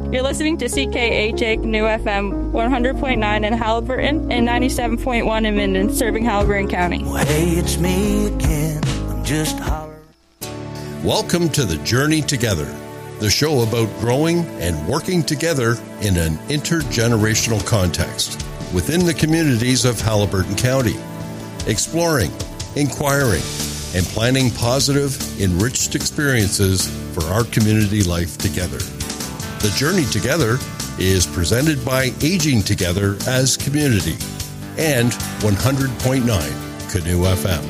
You're listening to CKHA Canoe FM 100.9 in Haliburton and 97.1 in Minden, serving Haliburton County. Well, hey, it's me again. I'm just hollering. Welcome to The Journey Together, the show about growing and working together in an intergenerational context within the communities of Haliburton County, exploring, inquiring, and planning positive, enriched experiences for our community life together. The Journey Together is presented by Aging Together as Community and 100.9 Canoe FM.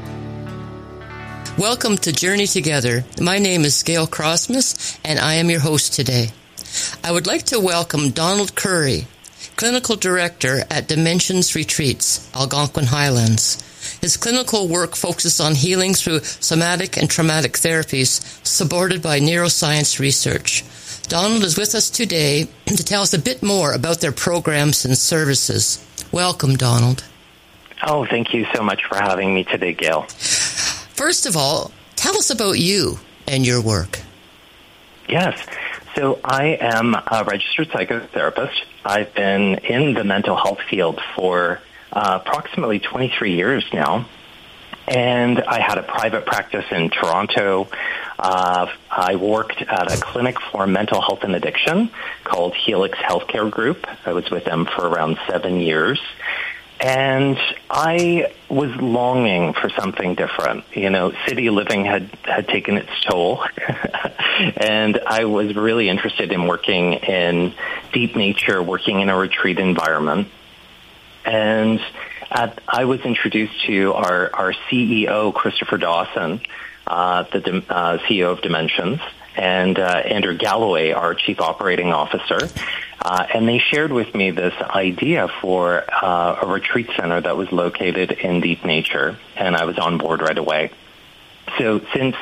Welcome to Journey Together. My name is Gail Crossmas, and I am your host today. I would like to welcome Donald Curry, Clinical Director at Dimensions Retreats, Algonquin Highlands. His clinical work focuses on healing through somatic and traumatic therapies supported by neuroscience research. Donald is with us today to tell us a bit more about their programs and services. Welcome, Donald. Oh, thank you so much for having me today, Gail. First of all, tell us about you and your work. Yes. So I am a registered psychotherapist. I've been in the mental health field for approximately 23 years now. And I had a private practice in Toronto. I worked at a clinic for mental health and addiction called Helix Healthcare Group. I was with them for around 7 years. And I was longing for something different. You know, city living had taken its toll. And I was really interested in working in deep nature, working in a retreat environment. And I was introduced to our CEO, Christopher Dawson, the CEO of Dimensions, and Andrew Galloway, our Chief Operating Officer. And they shared with me this idea for a retreat center that was located in deep nature, and I was on board right away. So since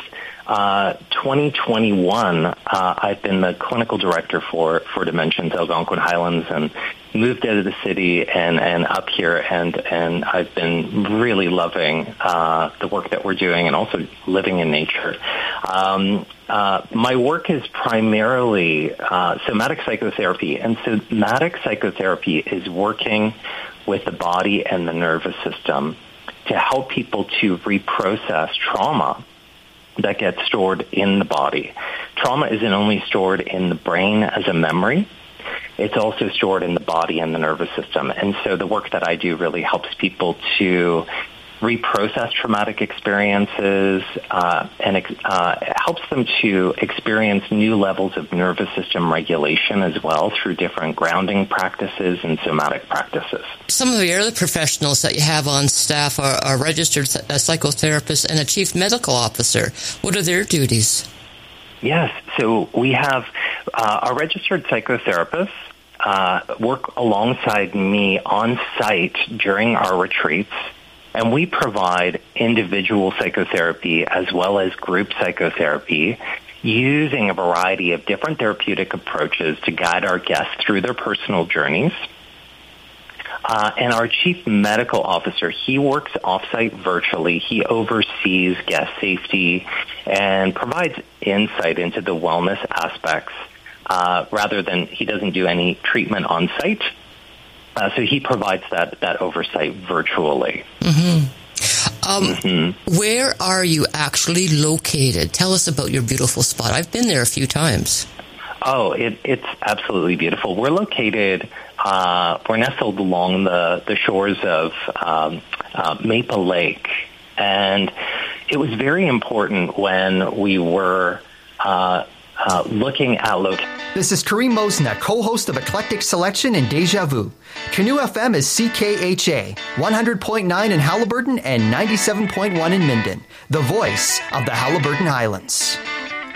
2021, I've been the clinical director for Dimensions Algonquin Highlands, and moved out of the city and up here, and I've been really loving the work that we're doing and also living in nature. My work is primarily somatic psychotherapy, and somatic psychotherapy is working with the body and the nervous system to help people to reprocess trauma that gets stored in the body. Trauma isn't only stored in the brain as a memory, it's also stored in the body and the nervous system. And so the work that I do really helps people to reprocess traumatic experiences and helps them to experience new levels of nervous system regulation as well through different grounding practices and somatic practices. Some of the other professionals that you have on staff are registered psychotherapists and a chief medical officer. What are their duties? Yes, so we have our registered psychotherapists work alongside me on site during our retreats, and we provide individual psychotherapy as well as group psychotherapy using a variety of different therapeutic approaches to guide our guests through their personal journeys. And our chief medical officer, he works off-site virtually. He oversees guest safety and provides insight into the wellness aspects rather than he doesn't do any treatment on site. So he provides that oversight virtually. Mm-hmm. Where are you actually located? Tell us about your beautiful spot. I've been there a few times. Oh, it's absolutely beautiful. We're located, we're nestled along the shores of Maple Lake. And it was very important when we were looking at This is Kareem Mosna, co-host of Eclectic Selection and Deja Vu. Canoe FM is CKHA, 100.9 in Haliburton and 97.1 in Minden, the voice of the Haliburton Highlands.